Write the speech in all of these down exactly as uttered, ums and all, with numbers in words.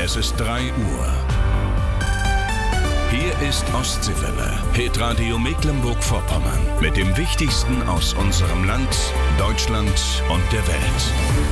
Es ist drei Uhr. Hier ist Ostseewelle, Hitradio Mecklenburg-Vorpommern. Mit dem Wichtigsten aus unserem Land, Deutschland und der Welt.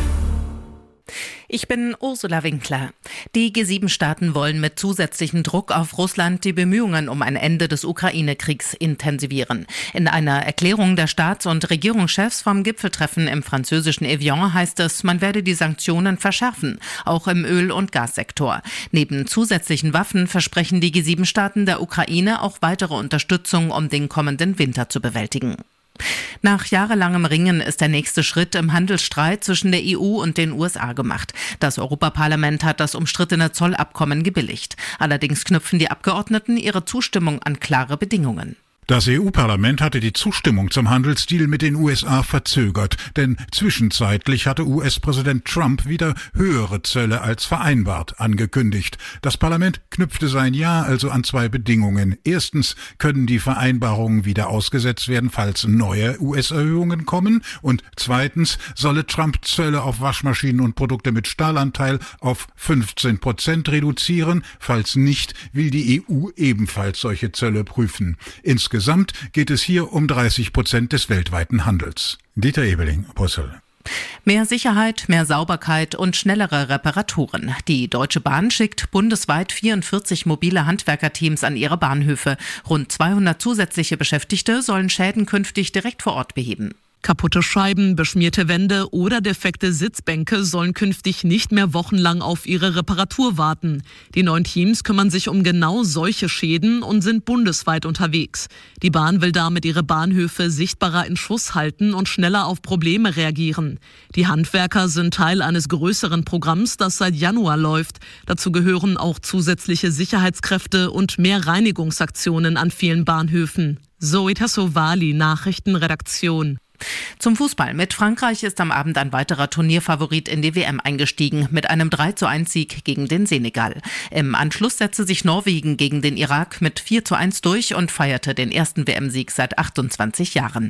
Ich bin Ursula Winkler. Die G sieben Staaten wollen mit zusätzlichem Druck auf Russland die Bemühungen um ein Ende des Ukraine-Kriegs intensivieren. In einer Erklärung der Staats- und Regierungschefs vom Gipfeltreffen im französischen Evian heißt es, man werde die Sanktionen verschärfen, auch im Öl- und Gassektor. Neben zusätzlichen Waffen versprechen die G sieben Staaten der Ukraine auch weitere Unterstützung, um den kommenden Winter zu bewältigen. Nach jahrelangem Ringen ist der nächste Schritt im Handelsstreit zwischen der E U und den U S A gemacht. Das Europaparlament hat das umstrittene Zollabkommen gebilligt. Allerdings knüpfen die Abgeordneten ihre Zustimmung an klare Bedingungen. Das E U-Parlament hatte die Zustimmung zum Handelsdeal mit den U S A verzögert, denn zwischenzeitlich hatte U S-Präsident Trump wieder höhere Zölle als vereinbart angekündigt. Das Parlament knüpfte sein Ja also an zwei Bedingungen. Erstens können die Vereinbarungen wieder ausgesetzt werden, falls neue U S-Erhöhungen kommen, und zweitens solle Trump Zölle auf Waschmaschinen und Produkte mit Stahlanteil auf fünfzehn Prozent reduzieren. Falls nicht, will die E U ebenfalls solche Zölle prüfen. Insgesamt Insgesamt geht es hier um dreißig Prozent des weltweiten Handels. Dieter Ebeling, Brüssel. Mehr Sicherheit, mehr Sauberkeit und schnellere Reparaturen. Die Deutsche Bahn schickt bundesweit vierundvierzig mobile Handwerkerteams an ihre Bahnhöfe. Rund zweihundert zusätzliche Beschäftigte sollen Schäden künftig direkt vor Ort beheben. Kaputte Scheiben, beschmierte Wände oder defekte Sitzbänke sollen künftig nicht mehr wochenlang auf ihre Reparatur warten. Die neuen Teams kümmern sich um genau solche Schäden und sind bundesweit unterwegs. Die Bahn will damit ihre Bahnhöfe sichtbarer in Schuss halten und schneller auf Probleme reagieren. Die Handwerker sind Teil eines größeren Programms, das seit Januar läuft. Dazu gehören auch zusätzliche Sicherheitskräfte und mehr Reinigungsaktionen an vielen Bahnhöfen. Zoe Tassovali, Nachrichtenredaktion. Zum Fußball. Mit Frankreich ist am Abend ein weiterer Turnierfavorit in die W M eingestiegen, mit einem drei zu eins Sieg gegen den Senegal. Im Anschluss setzte sich Norwegen gegen den Irak mit vier zu eins durch und feierte den ersten W M-Sieg seit achtundzwanzig Jahren.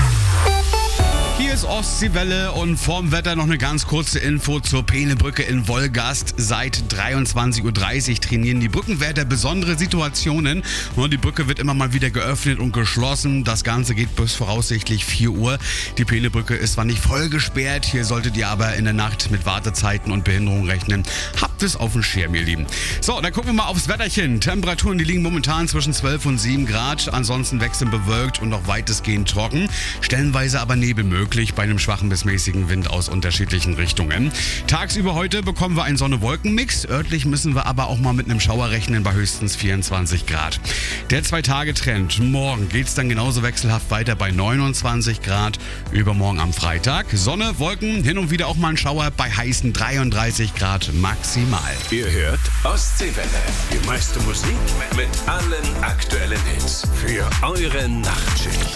Hier ist Ostseewelle und vorm Wetter noch eine ganz kurze Info zur Peenebrücke in Wolgast. Seit dreiundzwanzig Uhr dreißig trainieren die Brückenwärter besondere Situationen. Und die Brücke wird immer mal wieder geöffnet und geschlossen. Das Ganze geht bis voraussichtlich vier Uhr. Die Peenebrücke ist zwar nicht voll gesperrt, hier solltet ihr aber in der Nacht mit Wartezeiten und Behinderung rechnen. Habt es auf dem Schirm, ihr Lieben. So, dann gucken wir mal aufs Wetterchen. Temperaturen, die liegen momentan zwischen zwölf und sieben Grad. Ansonsten wechselnd bewölkt und noch weitestgehend trocken. Stellenweise aber Nebel möglich bei einem schwachen bis mäßigen Wind aus unterschiedlichen Richtungen. Tagsüber heute bekommen wir einen Sonne-Wolken-Mix. Örtlich müssen wir aber auch mal mit einem Schauer rechnen bei höchstens vierundzwanzig Grad. Der Zwei-Tage-Trend. Morgen geht es dann genauso wechselhaft weiter bei neunundzwanzig Grad. Übermorgen am Freitag. Sonne, Wolken, hin und wieder auch mal ein Schauer bei heißen dreiunddreißig Grad maximal. Ihr hört Ostseewelle. Die meiste Musik mit allen aktuellen Hits. Für eure Nachtschicht.